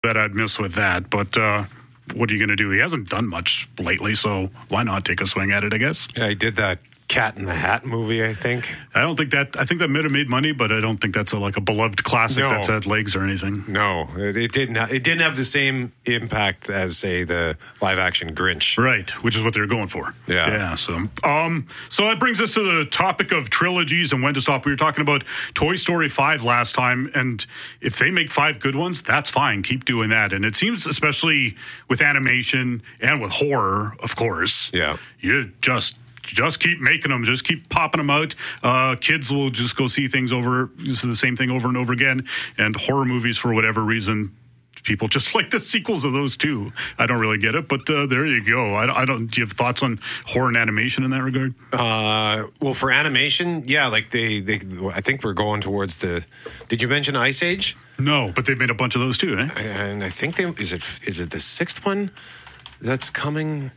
that I'd miss with that, but what are you going to do? He hasn't done much lately, so why not take a swing at it, I guess? Yeah, he did that Cat in the Hat movie, I think. I think that might have made money, but I don't think that's a beloved classic that's had legs or anything. No, it didn't. It didn't have the same impact as, say, the live-action Grinch. Right, which is what they're going for. Yeah. So that brings us to the topic of trilogies and when to stop. We were talking about Toy Story 5 last time, and if they make 5 good ones, that's fine. Keep doing that. And it seems, especially with animation and with horror, of course, you just keep making them. Just keep popping them out. Kids will just go see the same thing over and over again. And horror movies, for whatever reason, people just like the sequels of those too. I don't really get it, but there you go. I don't. Do you have thoughts on horror and animation in that regard? Well, for animation, yeah, like they I think we're going towards the. Did you mention Ice Age? No, but they've made a bunch of those too, eh? And I think is it the 6th one that's coming?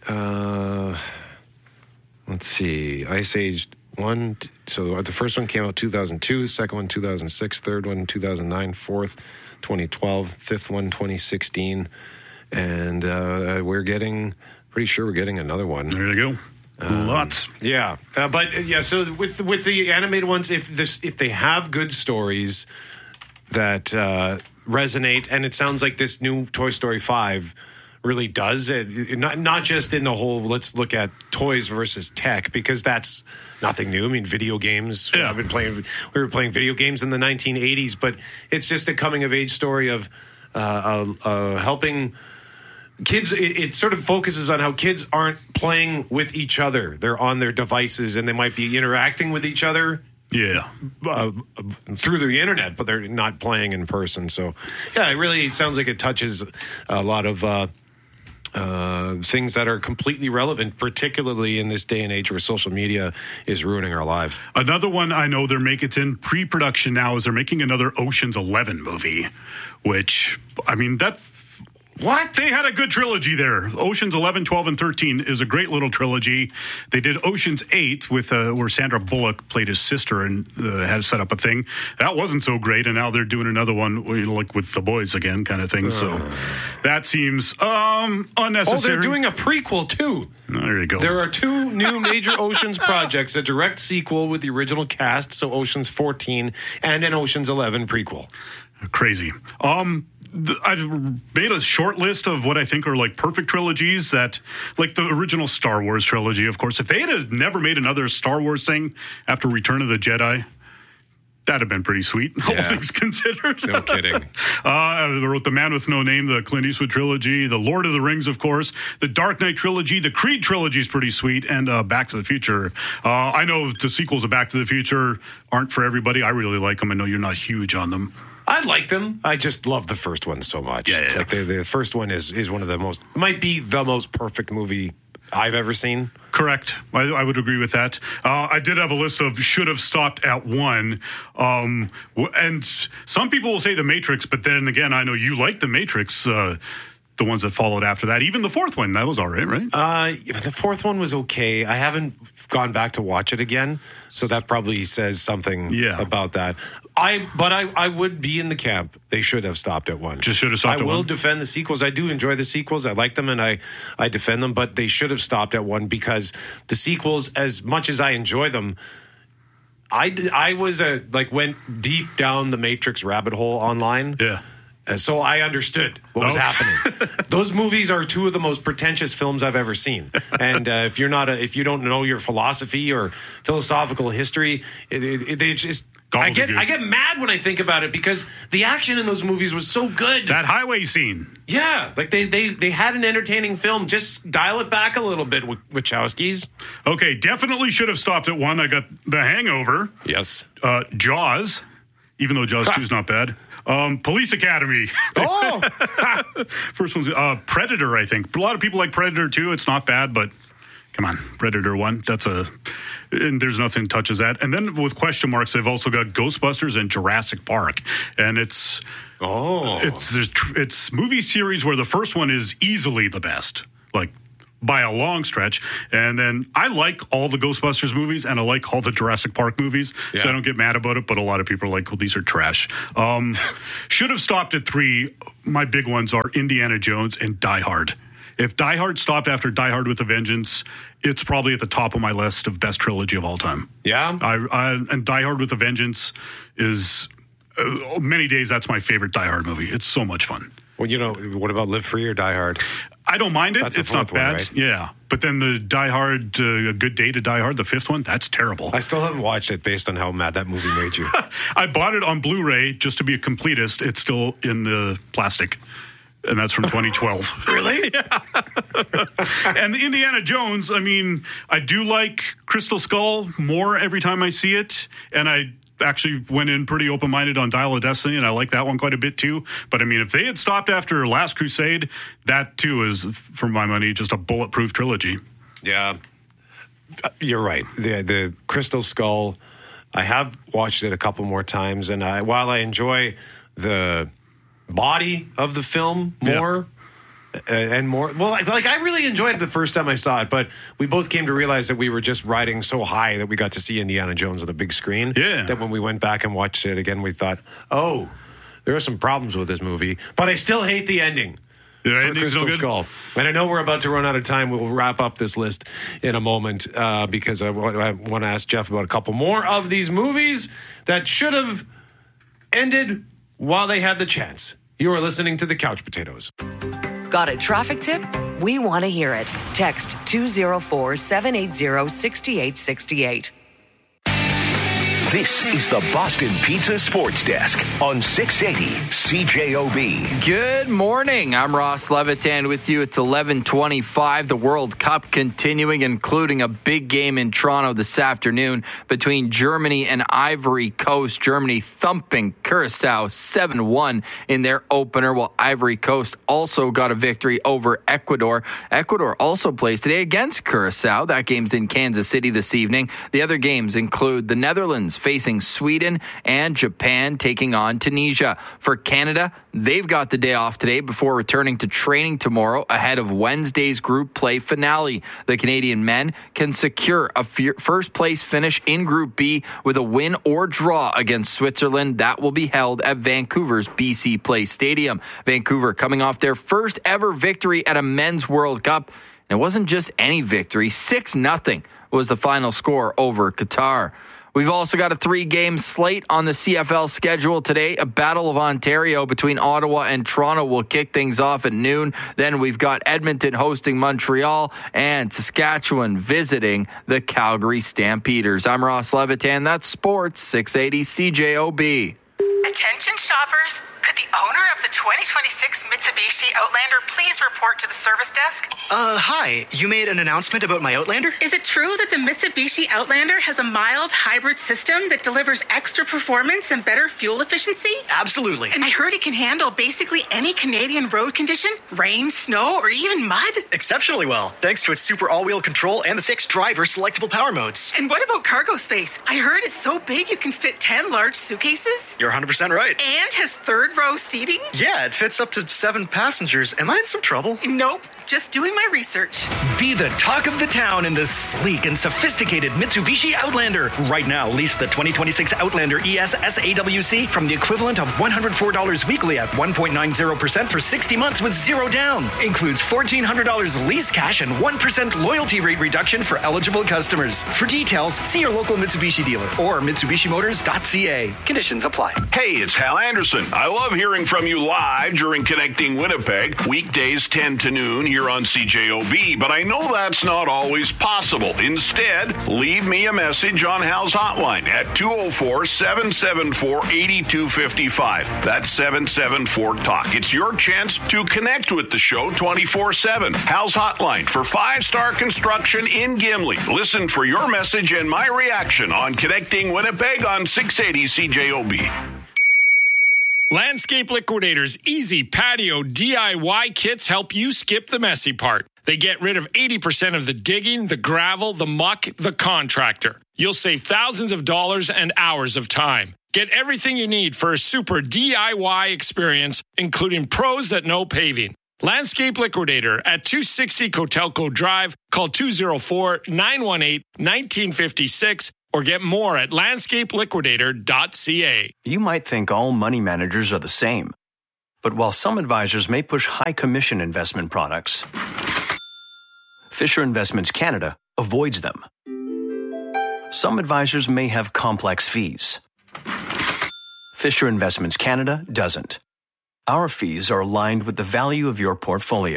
Let's see. Ice Age 1. So the first one came out 2002, second one 2006, third one 2009, fourth 2012, fifth one 2016, and pretty sure we're getting another one. There you go. Lots. Yeah, so with the animated ones, if they have good stories that resonate, and it sounds like this new Toy Story 5 really does it, not just in the whole let's look at toys versus tech, because that's nothing new. I mean, video games. Yeah. We were playing video games in the 1980s, but it's just a coming of age story of helping kids. It sort of focuses on how kids aren't playing with each other. They're on their devices and they might be interacting with each other. Yeah, through the internet, but they're not playing in person. So, yeah, it sounds like it touches a lot of things that are completely relevant, particularly in this day and age where social media is ruining our lives. Another one I know it's in pre-production now is they're making another Ocean's 11 movie, which, I mean, what? They had a good trilogy there. Ocean's 11, 12, and 13 is a great little trilogy. They did Ocean's 8 with where Sandra Bullock played his sister and had set up a thing. That wasn't so great, and now they're doing another one like with the boys again kind of thing. So that seems unnecessary. Oh, they're doing a prequel, too. There you go. There are 2 new major Oceans projects, a direct sequel with the original cast, so Ocean's 14, and an Ocean's 11 prequel. Crazy. I've made a short list of what I think are like perfect trilogies that, like the original Star Wars trilogy, of course. If they had never made another Star Wars thing after Return of the Jedi, that'd have been pretty sweet, all things considered. No kidding. I wrote The Man with No Name, the Clint Eastwood trilogy, the Lord of the Rings, of course, the Dark Knight trilogy, the Creed trilogy is pretty sweet, and Back to the Future. I know the sequels of Back to the Future aren't for everybody. I really like them. I know you're not huge on them. I like them. I just love the first one so much. Yeah. Like the first one is one of the might be the most perfect movie I've ever seen. Correct. I would agree with that. I did have a list of should have stopped at 1. And some people will say The Matrix, but then again, I know you like The Matrix, the ones that followed after that. Even the 4th one, that was all right, right? The 4th one was okay. I haven't gone back to watch it again, so that probably says something about that. I would be in the camp. They should have stopped at 1. Just should have stopped at 1. I will defend the sequels. I do enjoy the sequels. I like them, and I defend them, but they should have stopped at 1 because the sequels, as much as I enjoy them, I was went deep down the Matrix rabbit hole online. Yeah. So I understood what was happening. Those movies are 2 of the most pretentious films I've ever seen. And if you don't know your philosophy or philosophical history, they just. I get mad when I think about it because the action in those movies was so good. That highway scene. Yeah, like they had an entertaining film. Just dial it back a little bit, Wachowskis. Okay, definitely should have stopped at 1. I got The Hangover. Yes. Jaws, even though Jaws 2 is not bad. Police Academy. Oh! First one's Predator, I think. A lot of people like Predator 2. It's not bad, but come on, Predator 1. And there's nothing touches that. And then with question marks, they've also got Ghostbusters and Jurassic Park. And it's movie series where the first one is easily the best. Like, by a long stretch. And then I like all the Ghostbusters movies, and I like all the Jurassic Park movies, so I don't get mad about it, but a lot of people are like, well, these are trash. Should have stopped at 3. My big ones are Indiana Jones and Die Hard. If Die Hard stopped after Die Hard with a Vengeance, it's probably at the top of my list of best trilogy of all time. Yeah? And Die Hard with a Vengeance is, many days, that's my favorite Die Hard movie. It's so much fun. Well, what about Live Free or Die Hard? I don't mind it. That's it's not bad. One, right? Yeah. But then the Die Hard, A Good Day to Die Hard, the 5th one, that's terrible. I still haven't watched it based on how mad that movie made you. I bought it on Blu-ray just to be a completist. It's still in the plastic. And that's from 2012. Really? Yeah. And the Indiana Jones, I mean, I do like Crystal Skull more every time I see it. And I actually went in pretty open-minded on Dial of Destiny, and I like that one quite a bit too. But I mean, if they had stopped after Last Crusade, that too is, for my money, just a bulletproof trilogy. Yeah. You're right. The Crystal Skull, I have watched it a couple more times, and while I enjoy the body of the film more and more, well, like I really enjoyed it the first time I saw it, but we both came to realize that we were just riding so high that we got to see Indiana Jones on the big screen. Yeah. That when we went back and watched it again, we thought, oh, there are some problems with this movie, but I still hate the ending. For Crystal Skull. And I know we're about to run out of time. We'll wrap up this list in a moment because I want to ask Jeff about a couple more of these movies that should have ended while they had the chance. You are listening to The Couch Potatoes. Got a traffic tip? We want to hear it. Text 204-780-6868. This is the Boston Pizza Sports Desk on 680 CJOB. Good morning. I'm Ross Levitan with you. It's 11:25. The World Cup continuing, including a big game in Toronto this afternoon between Germany and Ivory Coast. Germany thumping Curacao 7-1 in their opener, while Ivory Coast also got a victory over Ecuador. Ecuador also plays today against Curacao. That game's in Kansas City this evening. The other games include the Netherlands facing Sweden and Japan taking on Tunisia. For Canada, they've got the day off today before returning to training tomorrow ahead of Wednesday's group play finale. The Canadian men can secure a first place finish in Group B with a win or draw against Switzerland. That will be held at Vancouver's BC Place Stadium. Vancouver coming off their first ever victory at a men's World Cup. And it wasn't just any victory. 6-0 was the final score over Qatar. We've also got a 3-game slate on the CFL schedule today. A Battle of Ontario between Ottawa and Toronto will kick things off at noon. Then we've got Edmonton hosting Montreal and Saskatchewan visiting the Calgary Stampeders. I'm Ross Levitan. That's Sports 680 CJOB. Attention shoppers. Could the owner of the 2026 Mitsubishi Outlander please report to the service desk? Hi. You made an announcement about my Outlander? Is it true that the Mitsubishi Outlander has a mild hybrid system that delivers extra performance and better fuel efficiency? Absolutely. And I heard it can handle basically any Canadian road condition, rain, snow, or even mud? Exceptionally well, thanks to its super all-wheel control and the 6 driver selectable power modes. And what about cargo space? I heard it's so big you can fit 10 large suitcases? You're 100% right. And has third-row seating? Yeah, it fits up to 7 passengers. Am I in some trouble? Nope. Just doing my research. Be the talk of the town in the sleek and sophisticated Mitsubishi Outlander. Right now, lease the 2026 Outlander ES SAWC from the equivalent of $104 weekly at 1.90% for 60 months with 0 down. Includes $1,400 lease cash and 1% loyalty rate reduction for eligible customers. For details, see your local Mitsubishi dealer or MitsubishiMotors.ca. Conditions apply. Hey, it's Hal Anderson. I love hearing from you live during Connecting Winnipeg, weekdays 10 to noon here on CJOB, but I know that's not always possible. Instead, leave me a message on Hal's hotline at 204-774-8255. That's 774-TALK. It's your chance to connect with the show 24/7. Hal's hotline for 5-star construction in Gimli. Listen for your message and my reaction on Connecting Winnipeg on 680 CJOB. Landscape Liquidators Easy Patio DIY kits help you skip the messy part. They get rid of 80% of the digging, the gravel, the muck, the contractor. You'll save thousands of dollars and hours of time. Get everything you need for a super DIY experience, including pros that know paving. Landscape Liquidator at 260 Cotelco Drive. Call 204-918-1956 or get more at landscapeliquidator.ca. You might think all money managers are the same. But while some advisors may push high commission investment products, Fisher Investments Canada avoids them. Some advisors may have complex fees. Fisher Investments Canada doesn't. Our fees are aligned with the value of your portfolio.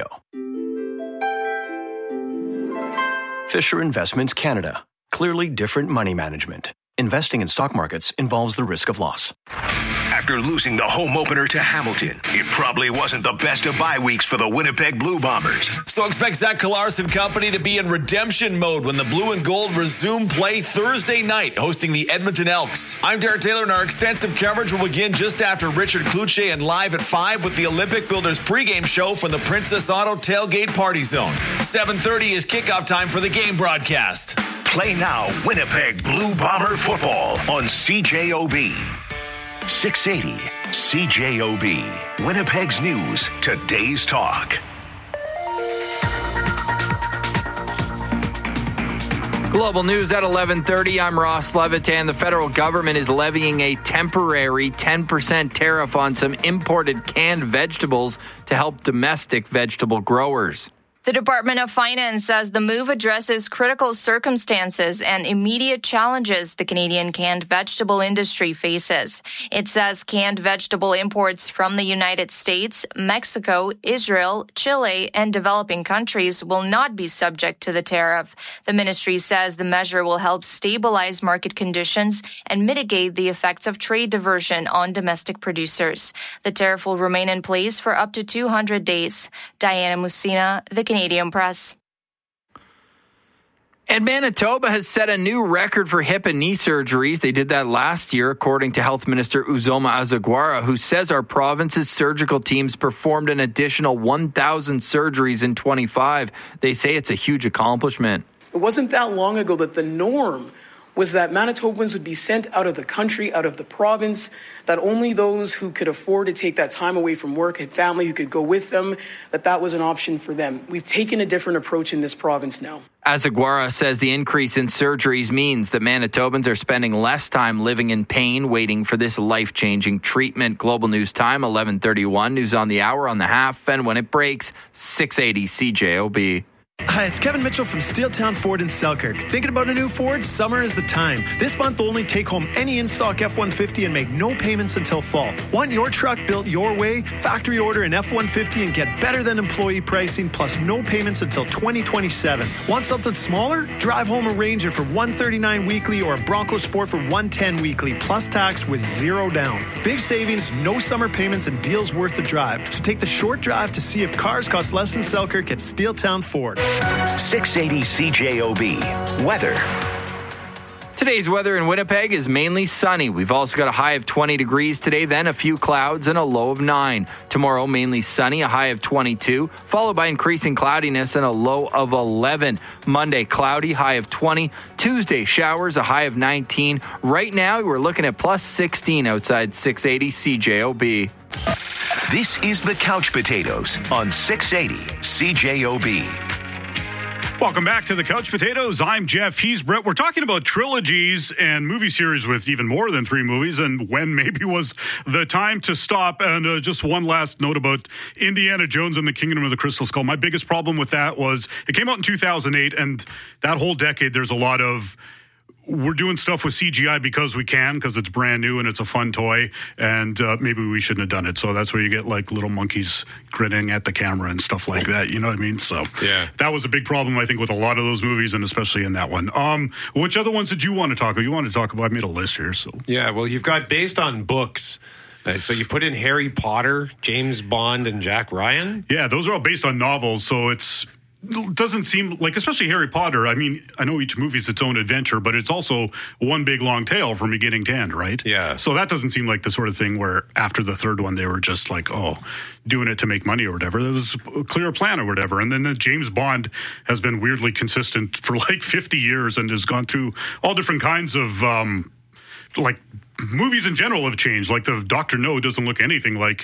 Fisher Investments Canada. Clearly different money management. Investing in stock markets involves the risk of loss. After losing the home opener to Hamilton, it probably wasn't the best of bye weeks for the Winnipeg Blue Bombers. So expect Zach Kolaris and company to be in redemption mode when the Blue and Gold resume play Thursday night, hosting the Edmonton Elks. I'm Derek Taylor, and our extensive coverage will begin just after Richard Cloutier and live at 5 with the Olympic Builders pregame show from the Princess Auto Tailgate Party Zone. 7:30 is kickoff time for the game broadcast. Play now Winnipeg Blue Bomber football on CJOB. 680 CJOB. Winnipeg's News, today's talk. Global news at 11:30. I'm Ross Levitan. The federal government is levying a temporary 10% tariff on some imported canned vegetables to help domestic vegetable growers. The Department of Finance says the move addresses critical circumstances and immediate challenges the Canadian canned vegetable industry faces. It says canned vegetable imports from the United States, Mexico, Israel, Chile, and developing countries will not be subject to the tariff. The ministry says the measure will help stabilize market conditions and mitigate the effects of trade diversion on domestic producers. The tariff will remain in place for up to 200 days. Diana Musina, The Canadian Press. And Manitoba has set a new record for hip and knee surgeries. They did that last year, according to Health Minister Uzoma Azaguara, who says our province's surgical teams performed an additional 1,000 surgeries in 25. They say it's a huge accomplishment. It wasn't that long ago that the norm was that Manitobans would be sent out of the country, out of the province, that only those who could afford to take that time away from work, had family who could go with them, that was an option for them. We've taken a different approach in this province now. Azaguara says the increase in surgeries means that Manitobans are spending less time living in pain, waiting for this life-changing treatment. Global News Time, 11:31. News on the hour, on the half, and when it breaks, 680 CJOB. Hi, it's Kevin Mitchell from Steeltown Ford in Selkirk. Thinking about a new Ford? Summer is the time. This month, only take home any in-stock F-150 and make no payments until fall. Want your truck built your way? Factory order an F-150 and get better than employee pricing plus no payments until 2027. Want something smaller? Drive home a Ranger for $139 weekly or a Bronco Sport for $110 weekly plus tax with zero down. Big savings, no summer payments, and deals worth the drive. So take the short drive to see if cars cost less in Selkirk at Steeltown Ford. 680 CJOB. Weather. Today's weather in Winnipeg is mainly sunny. We've also got a high of 20 degrees today, then a few clouds and a low of 9. Tomorrow, mainly sunny, a high of 22, followed by increasing cloudiness and a low of 11. Monday, cloudy, high of 20. Tuesday, showers, a high of 19. Right now, we're looking at plus 16 outside 680 CJOB. This is the Couch Potatoes on 680 CJOB. Welcome back to the Couch Potatoes. I'm Jeff. He's Brett. We're talking about trilogies and movie series with even more than 3 movies and when maybe was the time to stop. And just one last note about Indiana Jones and the Kingdom of the Crystal Skull. My biggest problem with that was it came out in 2008, and that whole decade there's a lot of we're doing stuff with CGI because we can, because it's brand new and it's a fun toy, and maybe we shouldn't have done it. So that's where you get like little monkeys grinning at the camera and stuff like that. You know what I mean? So yeah, that was a big problem, I think, with a lot of those movies, and especially in that one. Which other ones did you want to talk about? You want to talk about? I made a list here. So yeah, well, you've got based on books. So you put in Harry Potter, James Bond, and Jack Ryan? Yeah, those are all based on novels, so it doesn't seem like, especially Harry Potter, I mean, I know each movie is its own adventure, but it's also one big long tale from beginning to end, right? Yeah. So that doesn't seem like the sort of thing where after the third one, they were just like, oh, doing it to make money or whatever. There was a clear plan or whatever. And then James Bond has been weirdly consistent for like 50 years and has gone through all different kinds of like movies in general have changed. Like the Dr. No doesn't look anything like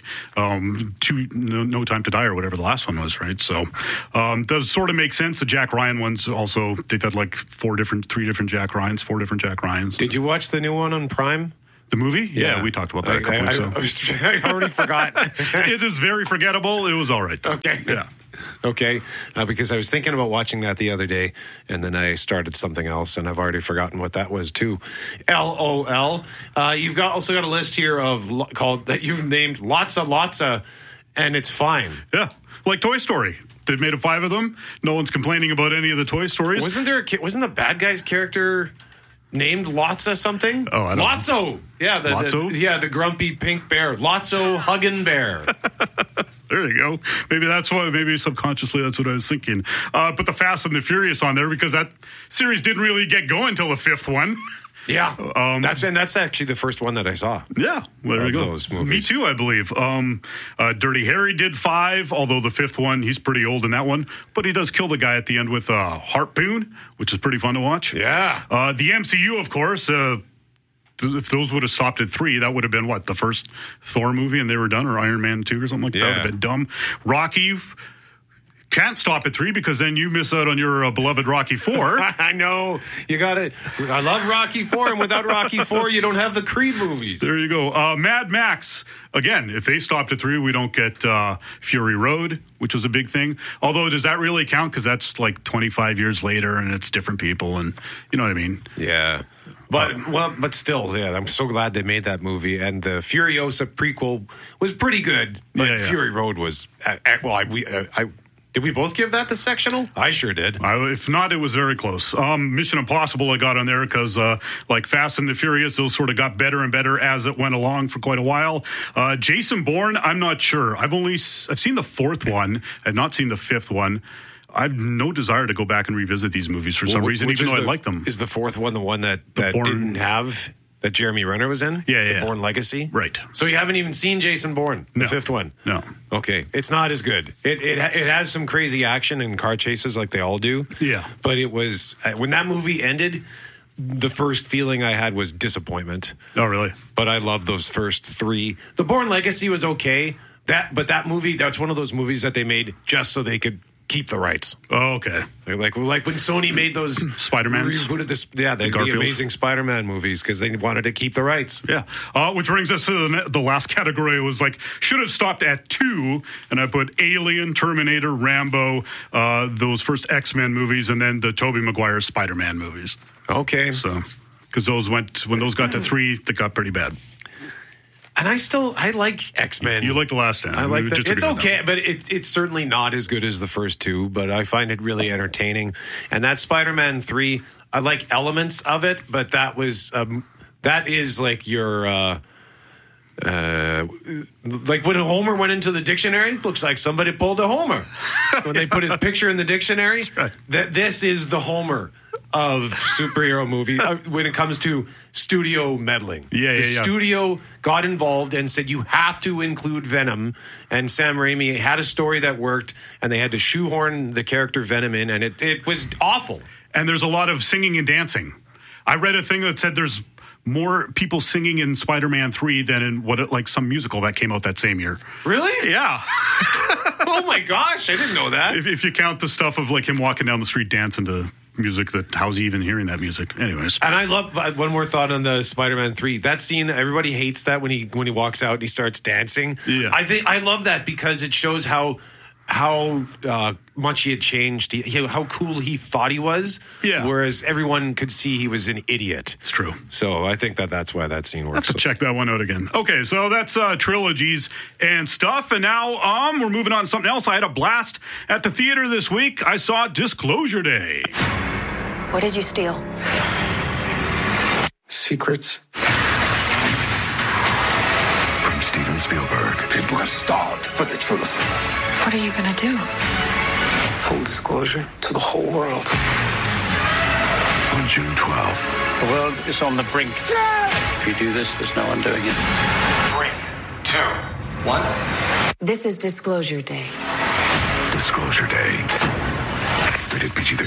No Time to Die or whatever the last one was, right? So does sort of make sense. The Jack Ryan ones also, they've had like 4 different Jack Ryans. Did you watch the new one on Prime? The movie? Yeah, we talked about that a couple weeks ago. I already forgot. It is very forgettable. It was all right, though. Okay. Yeah. Okay, because I was thinking about watching that the other day, and then I started something else, and I've already forgotten what that was too. LOL. You've also got a list here called that you've named Lotsa, and it's fine. Yeah, like Toy Story. They've made 5 of them. No one's complaining about any of the Toy Stories. Wasn't the bad guy's character named Lotsa something? Oh, I don't know. Lotso. Yeah, the grumpy pink bear. Lotso Huggin' Bear. There you go. Maybe subconsciously that's what I was thinking. Put the Fast and the Furious on there because that series didn't really get going until the 5th one. Yeah, that's actually the first one that I saw. Yeah, well, there you go. Those movies. Me too, I believe. Dirty Harry did 5, although the 5th one, he's pretty old in that one, but he does kill the guy at the end with a harpoon, which is pretty fun to watch. Yeah. The MCU, of course. If those would have stopped at 3, that would have been the first Thor movie, and they were done, or Iron Man 2 or something like that. That would have been dumb. Rocky. Can't stop at 3 because then you miss out on your beloved Rocky 4. I know. You got it. I love Rocky 4, and without Rocky 4, you don't have the Creed movies. There you go. Mad Max. Again, if they stopped at 3, we don't get Fury Road, which was a big thing. Although, does that really count? Because that's like 25 years later, and it's different people, and you know what I mean? Yeah. But still, yeah, I'm so glad they made that movie. And the Furiosa prequel was pretty good. But Fury Road was, did we both give that the sectional? I sure did. If not, it was very close. Mission Impossible I got on there because like Fast and the Furious, those sort of got better and better as it went along for quite a while. Jason Bourne, I'm not sure. I've seen the 4th one and not seen the 5th one. I have no desire to go back and revisit these movies for some reason, even though I like them. Is the 4th one the one that didn't have... that Jeremy Renner was in? Yeah. The Bourne Legacy? Right. So you haven't even seen Jason Bourne, the 5th one? No. Okay. It's not as good. It has some crazy action and car chases like they all do. Yeah. But it was... when that movie ended, the first feeling I had was disappointment. Oh, really? But I love those first 3. The Bourne Legacy was okay. But that movie, that's one of those movies that they made just so they could keep the rights. Oh, okay. Like when Sony made those Spider-Mans, rebooted the Amazing Spider-Man movies because they wanted to keep the rights. Yeah, which brings us to the last category. It was should have stopped at 2, and I put Alien, Terminator, Rambo, those first X-Men movies, and then the Tobey Maguire Spider-Man movies. Okay, so because when those got to 3, they got pretty bad. And I like X-Men. You like the last one. I like that. It's okay, but it's certainly not as good as the first 2, but I find it really entertaining. And that Spider-Man 3, I like elements of it, but that is like your... like when Homer went into the dictionary, looks like somebody pulled a Homer. When they put his picture in the dictionary, this is the Homer of superhero movie when it comes to studio meddling. The studio got involved and said you have to include Venom, and Sam Raimi had a story that worked, and they had to shoehorn the character Venom in, and it was awful. And there's a lot of singing and dancing. I read a thing that said there's more people singing in Spider-Man 3 than in some musical that came out that same year. Really? Yeah. Oh my gosh, I didn't know that. If you count the stuff of him walking down the street dancing to music, how's he even hearing that music? Anyways. And I love one more thought on the Spider-Man 3. That scene, everybody hates that when he walks out and he starts dancing. Yeah. I love that because it shows how much he had changed, how cool he thought he was. Yeah. Whereas everyone could see he was an idiot. It's true. So I think that's why that scene works. Have to check that one out again. Okay, so that's trilogies and stuff. And now we're moving on to something else. I had a blast at the theater this week. I saw Disclosure Day. What did you steal? Secrets. From Steven Spielberg. People are starved for the truth. What are you gonna do? Full disclosure to the whole world. On June 12th. The world is on the brink. If you do this, there's no undoing it. 3, 2, 1. This is Disclosure Day. Disclosure Day. Rated PG-13.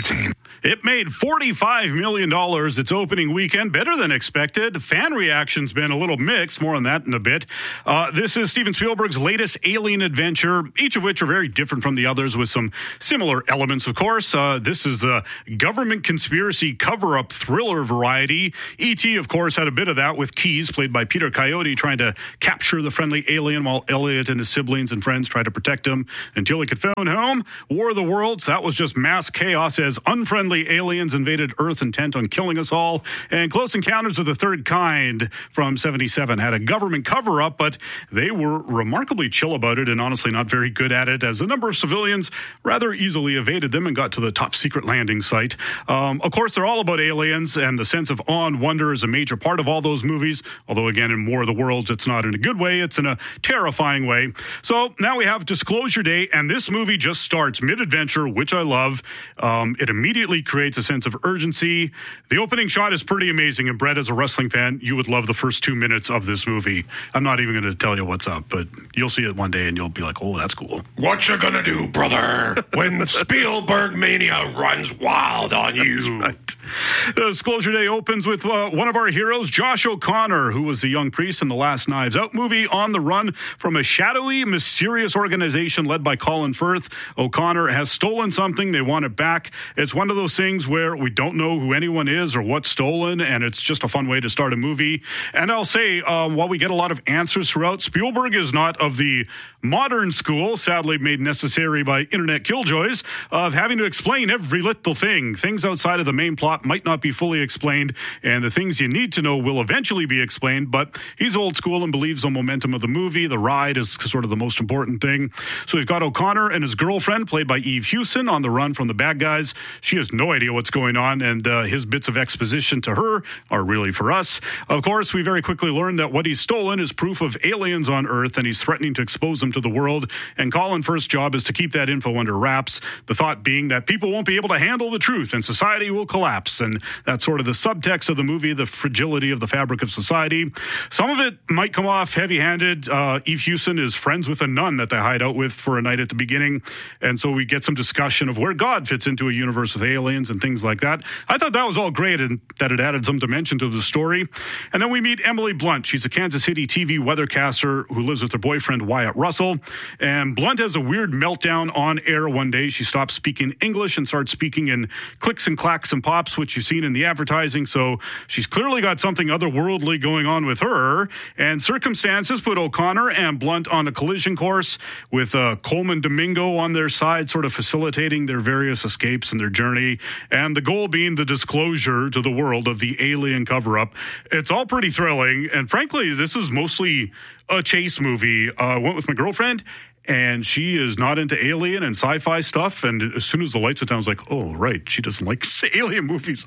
It made $45 million its opening weekend, better than expected. Fan reaction's been a little mixed. More on that in a bit. This is Steven Spielberg's latest alien adventure, each of which are very different from the others with some similar elements, of course. This is a government conspiracy cover-up thriller variety. E.T., of course, had a bit of that with Keyes, played by Peter Coyote, trying to capture the friendly alien while Elliot and his siblings and friends tried to protect him until he could phone home. War of the Worlds, that was just mass chaos as unfriendly aliens invaded Earth intent on killing us all. And Close Encounters of the Third Kind from 1977 had a government cover-up, but they were remarkably chill about it and honestly not very good at it, as a number of civilians rather easily evaded them and got to the top secret landing site. Of course, they're all about aliens, and the sense of awe and wonder is a major part of all those movies, although again, in War of the Worlds, it's not in a good way, it's in a terrifying way. So now we have Disclosure Day, and this movie just starts mid-adventure, which I love. It immediately creates a sense of urgency. The opening shot is pretty amazing, and Brett, as a wrestling fan, you would love the first 2 minutes of this movie. I'm not even going to tell you what's up, but you'll see it one day and you'll be like, oh, that's cool. What you gonna do, brother, when Spielberg mania runs wild on you? That's right. Disclosure Day opens with one of our heroes, Josh O'Connor, who was the young priest in the last Knives Out movie, on the run from a shadowy, mysterious organization led by Colin Firth. O'Connor has stolen something. They want it back. It's one of those things where we don't know who anyone is or what's stolen, and it's just a fun way to start a movie. And I'll say, while we get a lot of answers throughout, Spielberg is not of the modern school, sadly made necessary by internet killjoys, of having to explain every little thing. Things outside of the main plot might not be fully explained, and the things you need to know will eventually be explained, but he's old school and believes the momentum of the movie. The ride is sort of the most important thing. So we've got O'Connor and his girlfriend, played by Eve Hewson, on the run from the bad guys. She has no idea what's going on, and his bits of exposition to her are really for us. Of course, we very quickly learn that what he's stolen is proof of aliens on Earth, and he's threatening to expose them to the world, and Colin Firth's job is to keep that info under wraps, the thought being that people won't be able to handle the truth and society will collapse. And that's sort of the subtext of the movie, the fragility of the fabric of society. Some of it might come off heavy-handed. Eve Hewson is friends with a nun that they hide out with for a night at the beginning, and so we get some discussion of where God fits into a universe with aliens and things like that. I thought that was all great and that it added some dimension to the story. And then we meet Emily Blunt. She's a Kansas City TV weathercaster who lives with her boyfriend Wyatt Russell. And Blunt has a weird meltdown on air one day. She stops speaking English and starts speaking in clicks and clacks and pops, which you've seen in the advertising. So she's clearly got something otherworldly going on with her. And circumstances put O'Connor and Blunt on a collision course with Coleman Domingo on their side, sort of facilitating their various escapes and their journey. And the goal being the disclosure to the world of the alien cover-up. It's all pretty thrilling. And frankly, this is mostly a chase movie. I went with my girlfriend, and she is not into alien and sci-fi stuff. And as soon as the lights went down, I was like, oh, right, she doesn't like alien movies.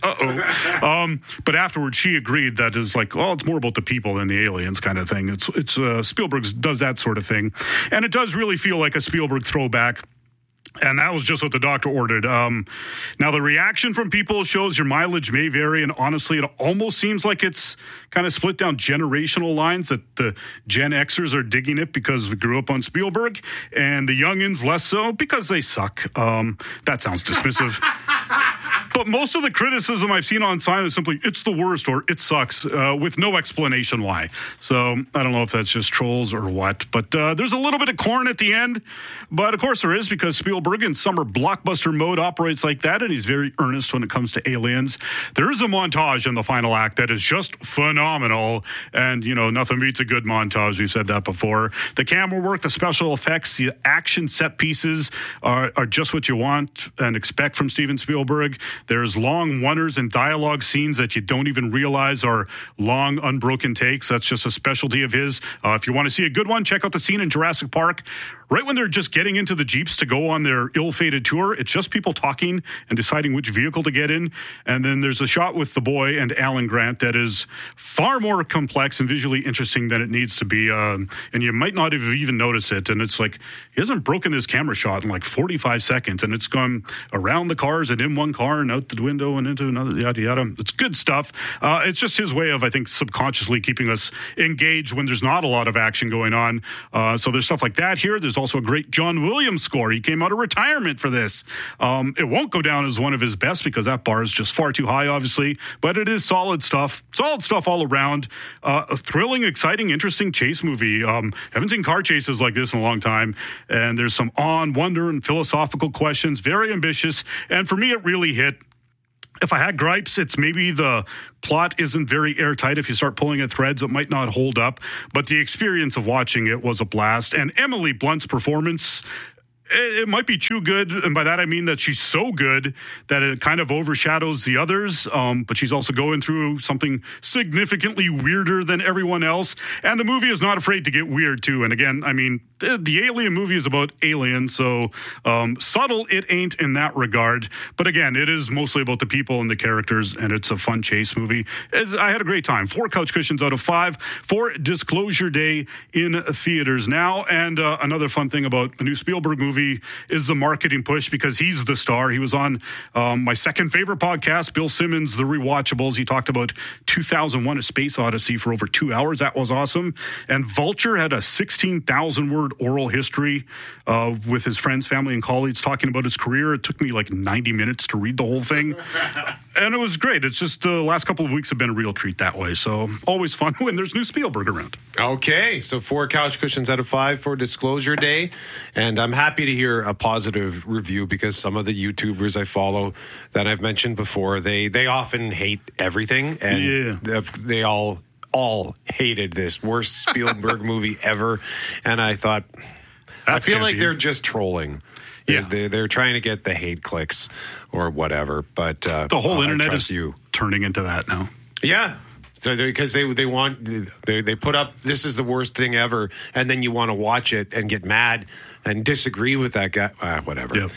But afterwards, she agreed that is like, well, it's more about the people than the aliens kind of thing. It's Spielberg does that sort of thing. And it does really feel like a Spielberg throwback. And that was just what the doctor ordered. Now, the reaction from people shows your mileage may vary, and honestly, it almost seems like it's kind of split down generational lines, that the Gen Xers are digging it because we grew up on Spielberg, and the youngins less so because they suck. That sounds dismissive. But most of the criticism I've seen on Sign is simply, it's the worst or it sucks, with no explanation why. So I don't know if that's just trolls or what. But there's a little bit of corn at the end. But of course there is, because Spielberg in summer blockbuster mode operates like that, and he's very earnest when it comes to aliens. There is a montage in the final act that is just phenomenal. And, you know, nothing beats a good montage. We've said that before. The camera work, the special effects, the action set pieces are just what you want and expect from Steven Spielberg. There's long one-ers and dialogue scenes that you don't even realize are long, unbroken takes. That's just a specialty of his. If you want to see a good one, check out the scene in Jurassic Park. Right when they're just getting into the Jeeps to go on their ill-fated tour, it's just people talking and deciding which vehicle to get in. And then there's a shot with the boy and Alan Grant that is far more complex and visually interesting than it needs to be. And you might not have even noticed it. And it's like, he hasn't broken this camera shot in like 45 seconds. And it's gone around the cars and in one car and out out the window and into another, yada, yada. It's good stuff. It's just his way of, I think, subconsciously keeping us engaged when there's not a lot of action going on. So there's stuff like that here. There's also a great John Williams score. He came out of retirement for this. It won't go down as one of his best because that bar is just far too high, obviously, but it is solid stuff all around. A thrilling, exciting, interesting chase movie. Haven't seen car chases like this in a long time, and there's some awe and wonder and philosophical questions, very ambitious, and for me it really hit. If I had gripes, it's maybe the plot isn't very airtight. If you start pulling at threads, it might not hold up, but the experience of watching it was a blast. And Emily Blunt's performance, it might be too good, and by that I mean that she's so good that it kind of overshadows the others, but she's also going through something significantly weirder than everyone else, and the movie is not afraid to get weird too. And again, I mean, the Alien movie is about aliens, so subtle it ain't in that regard, but again, it is mostly about the people and the characters, and it's a fun chase movie. I had a great time. 4 couch cushions out of 5 for Disclosure Day in theaters now. And another fun thing about a new Spielberg movie is the marketing push, because he's the star. He was on my second favorite podcast, Bill Simmons' The Rewatchables. He talked about 2001: A Space Odyssey for over 2 hours. That was awesome. And Vulture had a 16,000-word oral history with his friends, family, and colleagues talking about his career. It took me like 90 minutes to read the whole thing. And it was great. It's just the last couple of weeks have been a real treat that way. So always fun when there's new Spielberg around. Okay, so 4 couch cushions out of 5 for Disclosure Day. And I'm happy to hear a positive review, because some of the YouTubers I follow that I've mentioned before, they often hate everything, and they all hated this worst Spielberg movie ever. And I thought, I feel like they're just trolling. Yeah, they're trying to get the hate clicks or whatever. But the whole internet is turning into that now. Yeah. So because they put up, this is the worst thing ever, and then you want to watch it and get mad and disagree with that guy. Whatever. Yep.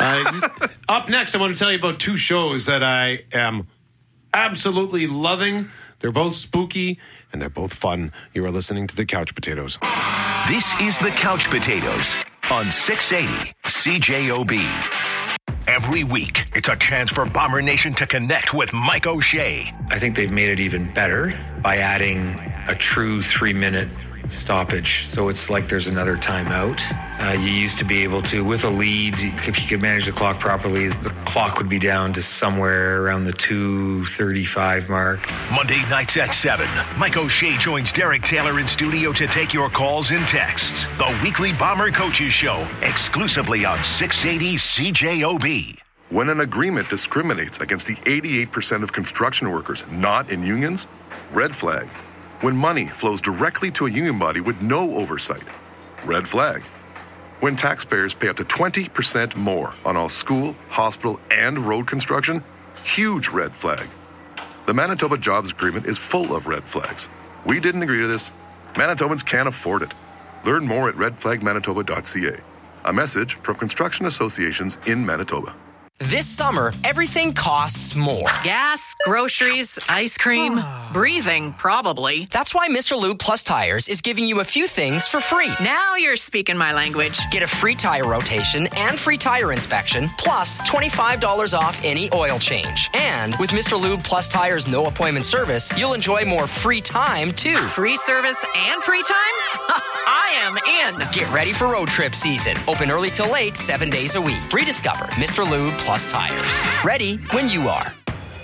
Up next, I want to tell you about 2 shows that I am absolutely loving. They're both spooky and they're both fun. You are listening to The Couch Potatoes. This is The Couch Potatoes on 680 CJOB. Every week, it's a chance for Bomber Nation to connect with Mike O'Shea. I think they've made it even better by adding a true 3-minute stoppage. So it's like there's another timeout. You used to be able to, with a lead, if you could manage the clock properly, the clock would be down to somewhere around the 2:35 mark. Monday nights at 7, Mike O'Shea joins Derek Taylor in studio to take your calls and texts. The weekly Bomber Coaches Show, exclusively on 680 CJOB. When an agreement discriminates against the 88% of construction workers not in unions, red flag. When money flows directly to a union body with no oversight, red flag. When taxpayers pay up to 20% more on all school, hospital, and road construction, huge red flag. The Manitoba Jobs Agreement is full of red flags. We didn't agree to this. Manitobans can't afford it. Learn more at redflagmanitoba.ca. A message from construction associations in Manitoba. This summer, everything costs more. Gas, groceries, ice cream, breathing, probably. That's why Mr. Lube Plus Tires is giving you a few things for free. Now you're speaking my language. Get a free tire rotation and free tire inspection, plus $25 off any oil change. And with Mr. Lube Plus Tires no appointment service, you'll enjoy more free time, too. Free service and free time? I am in. Get ready for road trip season. Open early till late, 7 days a week. Rediscover Mr. Lube Plus Tires. Ready when you are.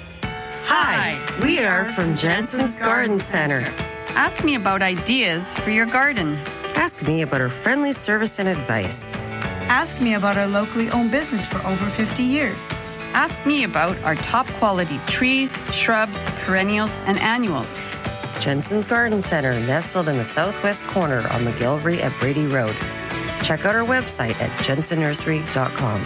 Hi, we are from Jensen's Garden Center. Ask me about ideas for your garden. Ask me about our friendly service and advice. Ask me about our locally owned business for over 50 years. Ask me about our top quality trees, shrubs, perennials, and annuals. Jensen's Garden Center, nestled in the southwest corner on McGillivray at Brady Road. Check out our website at jensennursery.com.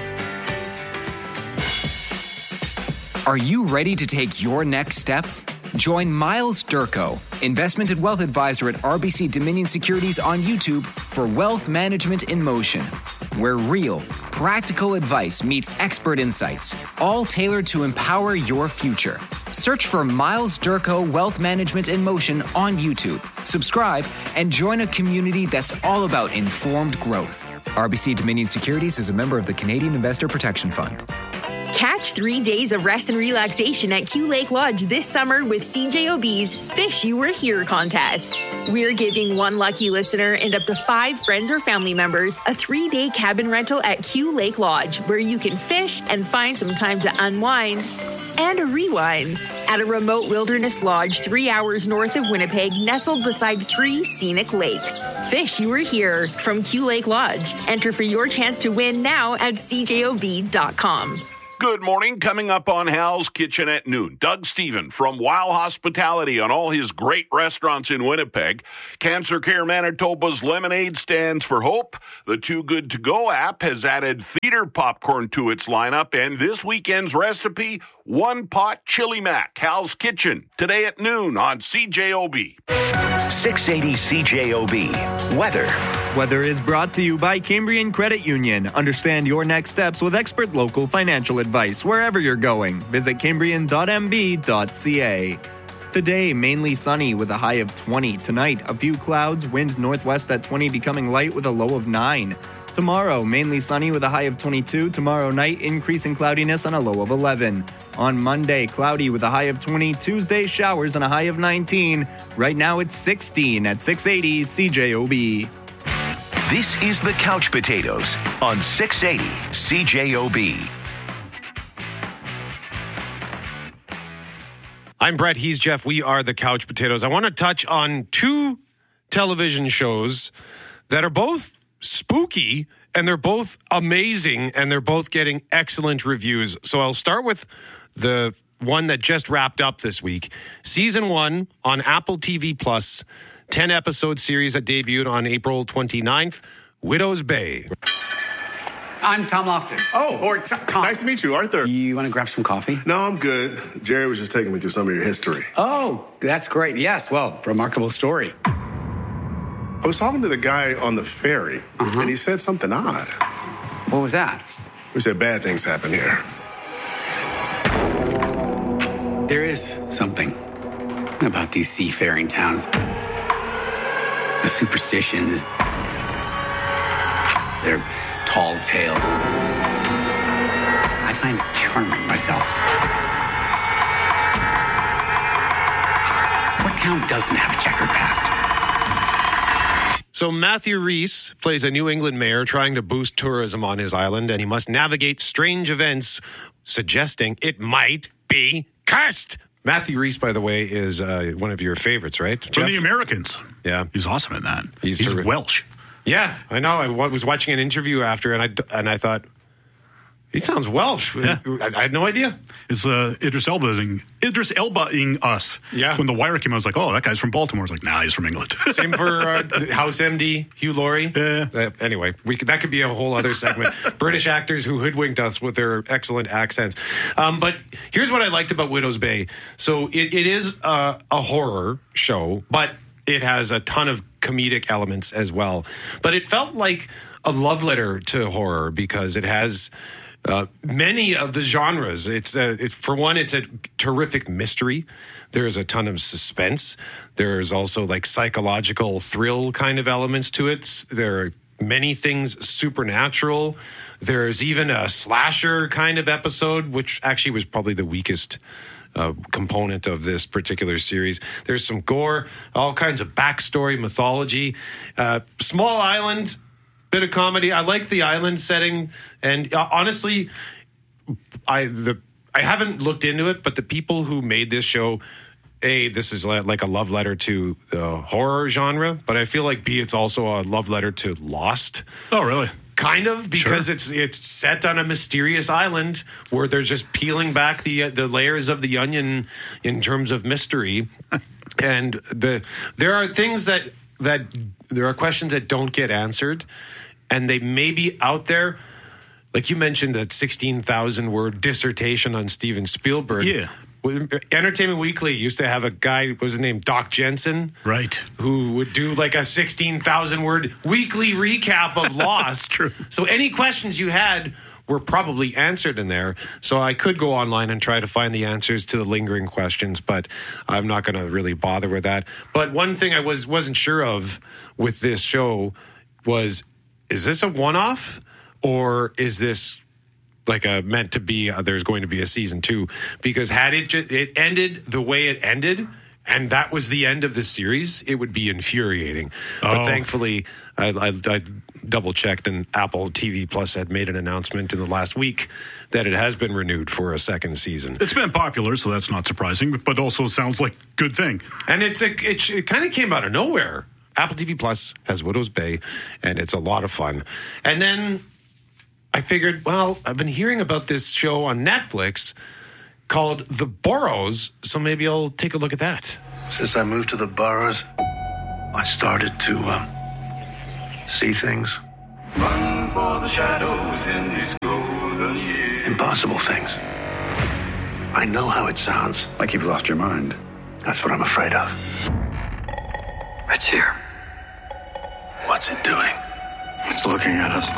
Are you ready to take your next step? Join Miles Durko, investment and wealth advisor at RBC Dominion Securities on YouTube for Wealth Management in Motion, where real, practical advice meets expert insights, all tailored to empower your future. Search for Miles Durko Wealth Management in Motion on YouTube. Subscribe and join a community that's all about informed growth. RBC Dominion Securities is a member of the Canadian Investor Protection Fund. Catch 3 days of rest and relaxation at Q Lake Lodge this summer with CJOB's Fish You Were Here contest. We're giving one lucky listener and up to 5 friends or family members a 3-day cabin rental at Q Lake Lodge, where you can fish and find some time to unwind and rewind at a remote wilderness lodge 3 hours north of Winnipeg, nestled beside 3 scenic lakes. Fish You Were Here from Q Lake Lodge. Enter for your chance to win now at cjob.com. Good morning. Coming up on Hal's Kitchen at noon, Doug Stephen from Wow Hospitality on all his great restaurants in Winnipeg. Cancer Care Manitoba's Lemonade Stands for Hope. The Too Good To Go app has added theater popcorn to its lineup. And this weekend's recipe, one pot chili mac. Hal's Kitchen, today at noon on CJOB. 680 CJOB. Weather. Weather is brought to you by Cambrian Credit Union. Understand your next steps with expert local financial advice wherever you're going. Visit cambrian.mb.ca. Today, mainly sunny with a high of 20. Tonight, a few clouds, wind northwest at 20, becoming light with a low of 9. Tomorrow, mainly sunny with a high of 22. Tomorrow night, increasing cloudiness and a low of 11. On Monday, cloudy with a high of 20. Tuesday, showers and a high of 19. Right now, it's 16 at 680 CJOB. This is the Couch Potatoes on 680 CJOB. I'm Brett. He's Jeff. We are the Couch Potatoes. I want to touch on 2 television shows that are both spooky and they're both amazing and they're both getting excellent reviews. So I'll start with the one that just wrapped up this week. Season 1 on Apple TV Plus. 10-episode series that debuted on April 29th, Widow's Bay. I'm Tom Loftus. Tom. Nice to meet you, Arthur. You want to grab some coffee? No, I'm good. Jerry was just taking me through some of your history. Oh, that's great. Yes, well, remarkable story. I was talking to the guy on the ferry, and he said something odd. What was that? He said bad things happen here. There is something about these seafaring towns. The superstitions, their tall tales. I find it charming myself. What town doesn't have a checkered past? So Matthew Rhys plays a New England mayor trying to boost tourism on his island, and he must navigate strange events, suggesting it might be cursed. Matthew Rhys, by the way, is one of your favorites, right, Jeff? From The Americans. Yeah. He's awesome in that. He's terrific. Welsh. Yeah, I know. I was watching an interview after, and I thought, he sounds Welsh. Yeah. I had no idea. It's Idris Elba-ing us. Yeah. When The Wire came out, I was like, oh, that guy's from Baltimore. I was like, nah, he's from England. Same for House MD, Hugh Laurie. Yeah. Anyway, that could be a whole other segment. British actors who hoodwinked us with their excellent accents. But here's what I liked about Widow's Bay. So it is a horror show, but it has a ton of comedic elements as well. But it felt like a love letter to horror because it has many of the genres. For one, it's a terrific mystery. There's a ton of suspense. There's also like psychological thrill kind of elements to it. There are many things supernatural. There's even a slasher kind of episode, which actually was probably the weakest component of this particular series. There's some gore, all kinds of backstory, mythology. Small island, bit of comedy. I like the island setting, and honestly, I haven't looked into it, but the people who made this show, A, this is like a love letter to the horror genre, but I feel like B, it's also a love letter to Lost. Oh, really? Kind of, because it's set on a mysterious island where they're just peeling back the layers of the onion in terms of mystery, and there are things that there are questions that don't get answered, and they may be out there. Like you mentioned that 16,000 word dissertation on Steven Spielberg. Yeah. Entertainment Weekly used to have a guy, what was his name, Doc Jensen? Right. Who would do like a 16,000 word weekly recap of Lost. True. So any questions you had were probably answered in there. So I could go online and try to find the answers to the lingering questions, but I'm not going to really bother with that. But one thing I wasn't sure of with this show was, is this a one-off or is this meant to be there's going to be a season 2, because had it ended the way it ended, and that was the end of the series, it would be infuriating. But thankfully, I double-checked, and Apple TV Plus had made an announcement in the last week that it has been renewed for a second season. It's been popular, so that's not surprising, but also sounds like a good thing. And it kind of came out of nowhere. Apple TV Plus has Widow's Bay, and it's a lot of fun. And then I figured, well, I've been hearing about this show on Netflix called The Boroughs, so maybe I'll take a look at that. Since I moved to the boroughs, I started to see things. Run for the shadows in these golden years. Impossible things. I know how it sounds. Like you've lost your mind. That's what I'm afraid of. It's here. What's it doing? It's looking at us.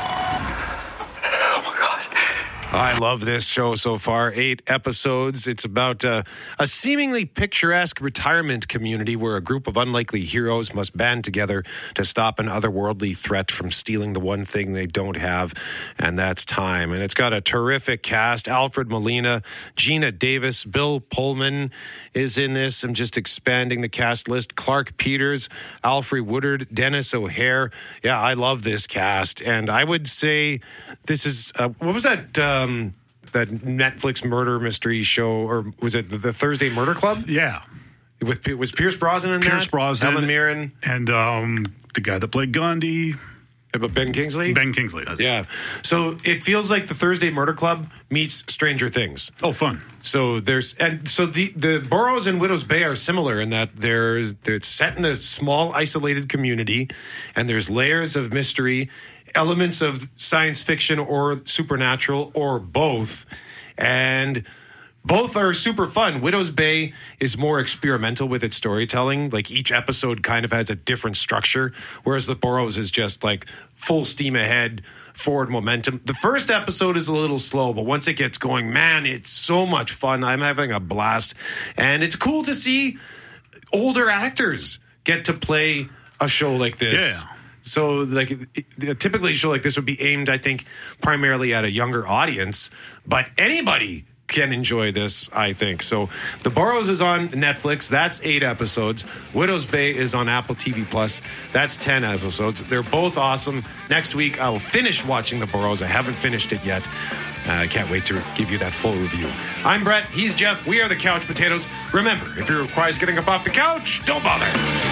I love this show so far. 8 episodes. It's about a seemingly picturesque retirement community where a group of unlikely heroes must band together to stop an otherworldly threat from stealing the one thing they don't have, and that's time. And it's got a terrific cast. Alfred Molina, Gina Davis, Bill Pullman is in this. I'm just expanding the cast list. Clark Peters, Alfred Woodard, Dennis O'Hare. Yeah, I love this cast. And I would say this is, what was that that Netflix murder mystery show, or was it the Thursday Murder Club? Yeah. Was Pierce Brosnan in that? Pierce Brosnan. Helen Mirren. And the guy that played Gandhi. But Ben Kingsley? Ben Kingsley. Yeah. So it feels like the Thursday Murder Club meets Stranger Things. Oh, fun. So the Boroughs and Widow's Bay are similar in that they're set in a small isolated community, and there's layers of mystery, elements of science fiction or supernatural or both. And both are super fun. Widow's Bay is more experimental with its storytelling. Like each episode kind of has a different structure, whereas The Boroughs is just like full steam ahead, forward momentum. The first episode is a little slow, but once it gets going, man, it's so much fun. I'm having a blast. And it's cool to see older actors get to play a show like this. Yeah. So, like, typically a show like this would be aimed, I think, primarily at a younger audience, but anybody can enjoy this, I think. So, The Boroughs is on Netflix. That's 8 episodes. Widow's Bay is on Apple TV Plus. That's 10 episodes. They're both awesome. Next week, I will finish watching The Boroughs. I haven't finished it yet. I can't wait to give you that full review. I'm Brett. He's Jeff. We are the Couch Potatoes. Remember, if it requires getting up off the couch, don't bother.